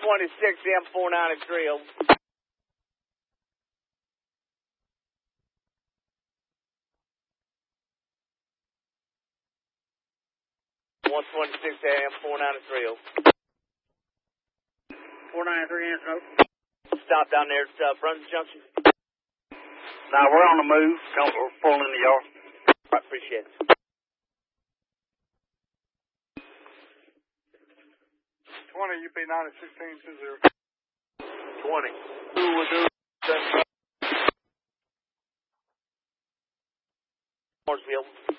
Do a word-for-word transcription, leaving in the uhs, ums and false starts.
twenty-six M four ninety-three, over. one twenty-six M four ninety-three, over. four ninety-three, answer, over. Stop down there at uh, Brunswick Junction. Now, we're on the move. We're pulling in the yard. I appreciate it. twenty, U P ninety, sixteen, two zero. twenty. Who will do Mooresville.